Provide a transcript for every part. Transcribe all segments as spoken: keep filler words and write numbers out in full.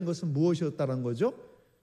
것은 무엇이었다는 거죠?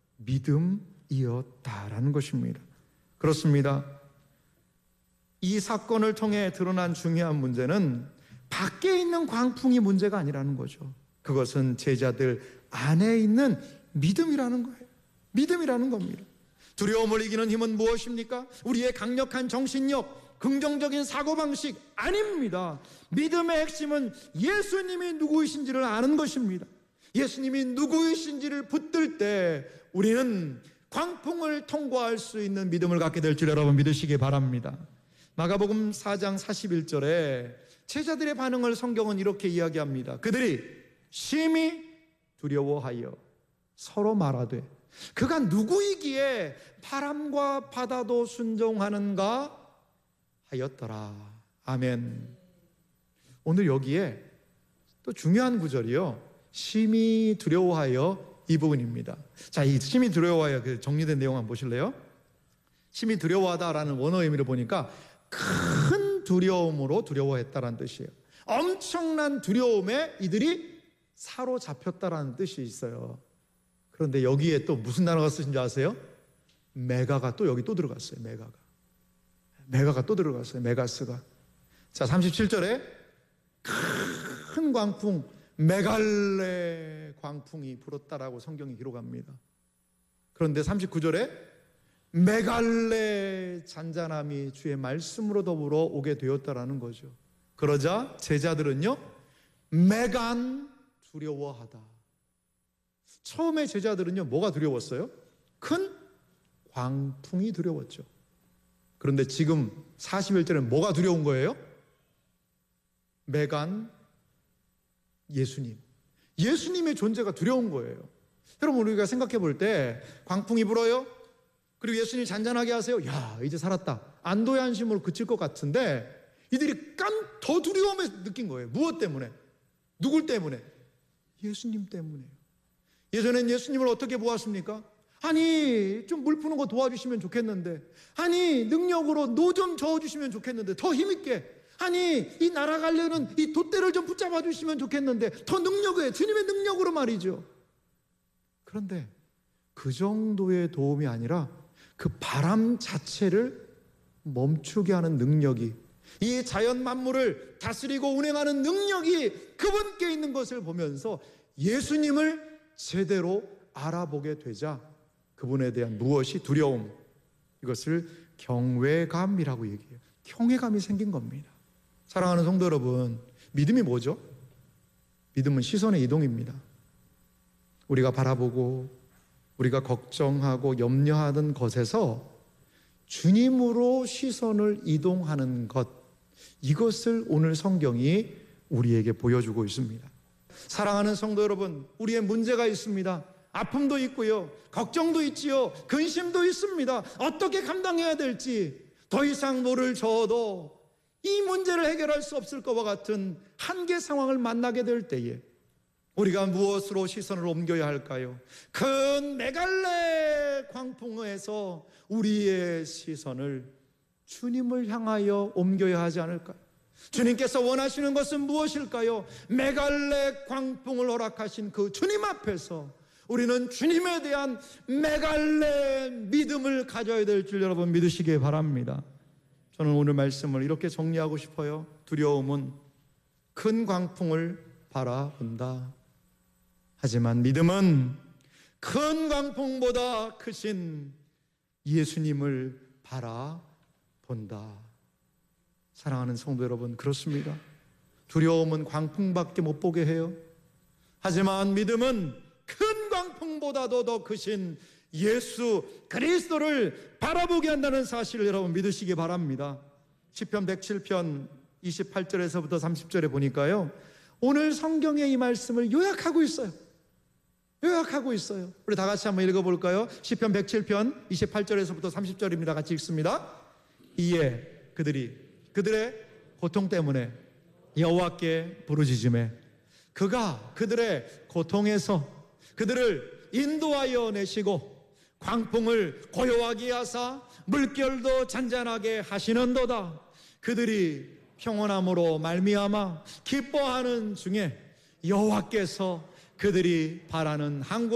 믿음이었다라는 것입니다. 그렇습니다. 이 사건을 통해 드러난 중요한 문제는 밖에 있는 광풍이 문제가 아니라는 거죠. 그것은 제자들 안에 있는 믿음이라는 거예요. 믿음이라는 겁니다. 두려움을 이기는 힘은 무엇입니까? 우리의 강력한 정신력, 긍정적인 사고방식 아닙니다. 믿음의 핵심은 예수님이 누구이신지를 아는 것입니다. 예수님이 누구이신지를 붙들 때 우리는 광풍을 통과할 수 있는 믿음을 갖게 될 줄 여러분 믿으시기 바랍니다. 마가복음 사 장 사십일 절에 제자들의 반응을 성경은 이렇게 이야기합니다. 그들이 심히 두려워하여 서로 말하되 그가 누구이기에 바람과 바다도 순종하는가 하였더라. 아멘. 오늘 여기에 또 중요한 구절이요, 심히 두려워하여 이 부분입니다. 자, 이 심히 두려워하여 그 정리된 내용 한번 보실래요? 심히 두려워하다라는 원어 의미를 보니까 큰 두려움으로 두려워했다라는 뜻이에요. 엄청난 두려움에 이들이 사로잡혔다라는 뜻이 있어요. 그런데 여기에 또 무슨 단어가 쓰신 줄 아세요? 메가가 또 여기 또 들어갔어요. 메가가 메가가 또 들어갔어요. 메가스가. 자, 삼십칠 절에 큰 광풍, 메갈레 광풍이 불었다라고 성경이 기록합니다. 그런데 삼십구 절에 메갈레 잔잔함이 주의 말씀으로 더불어 오게 되었다라는 거죠. 그러자 제자들은요, 메간 두려워하다. 처음에 제자들은요, 뭐가 두려웠어요? 큰 광풍이 두려웠죠. 그런데 지금 사십일 절에는 뭐가 두려운 거예요? 메간 예수님. 예수님의 존재가 두려운 거예요. 여러분, 우리가 생각해 볼 때 광풍이 불어요. 그리고 예수님 잔잔하게 하세요. 야, 이제 살았다. 안도의 한심으로 그칠 것 같은데 이들이 깐 더 두려움을 느낀 거예요. 무엇 때문에? 누굴 때문에? 예수님 때문에요. 예전엔 예수님을 어떻게 보았습니까? 아니, 좀 물 푸는 거 도와주시면 좋겠는데, 아니, 능력으로 노 좀 저어주시면 좋겠는데, 더 힘있게, 아니, 이 날아가려는 이 돛대를 좀 붙잡아 주시면 좋겠는데, 더 능력에, 주님의 능력으로 말이죠. 그런데 그 정도의 도움이 아니라 그 바람 자체를 멈추게 하는 능력이, 이 자연 만물을 다스리고 운행하는 능력이 그분께 있는 것을 보면서 예수님을 제대로 알아보게 되자 그분에 대한 무엇이 두려움, 이것을 경외감이라고 얘기해요. 경외감이 생긴 겁니다. 사랑하는 성도 여러분, 믿음이 뭐죠? 믿음은 시선의 이동입니다. 우리가 바라보고 우리가 걱정하고 염려하는 것에서 주님으로 시선을 이동하는 것, 이것을 오늘 성경이 우리에게 보여주고 있습니다. 사랑하는 성도 여러분, 우리의 문제가 있습니다. 아픔도 있고요, 걱정도 있지요, 근심도 있습니다. 어떻게 감당해야 될지, 더 이상 노를 저어도 이 문제를 해결할 수 없을 것과 같은 한계 상황을 만나게 될 때에 우리가 무엇으로 시선을 옮겨야 할까요? 큰 메갈레 광풍에서 우리의 시선을 주님을 향하여 옮겨야 하지 않을까요? 주님께서 원하시는 것은 무엇일까요? 메갈레 광풍을 허락하신 그 주님 앞에서 우리는 주님에 대한 메갈레 믿음을 가져야 될 줄 여러분 믿으시기 바랍니다. 저는 오늘 말씀을 이렇게 정리하고 싶어요. 두려움은 큰 광풍을 바라본다. 하지만 믿음은 큰 광풍보다 크신 예수님을 바라본다. 사랑하는 성도 여러분, 그렇습니다. 두려움은 광풍밖에 못 보게 해요. 하지만 믿음은 큰 광풍보다도 더 크신 예수 그리스도를 바라보게 한다는 사실을 여러분 믿으시기 바랍니다. 시편 백칠 편 이십팔 절에서부터 삼십 절에 보니까요, 오늘 성경의 이 말씀을 요약하고 있어요. 요약하고 있어요. 우리 다 같이 한번 읽어볼까요? 시편 백칠 편 이십팔 절에서부터 삼십 절입니다. 같이 읽습니다. 이에 그들이 그들의 고통 때문에 여호와께 부르짖으매 그가 그들의 고통에서 그들을 인도하여 내시고 광풍을 고요하게 하사 물결도 잔잔하게 하시는도다. 그들이 평온함으로 말미암아 기뻐하는 중에 여호와께서 그들이 바라는 한 곳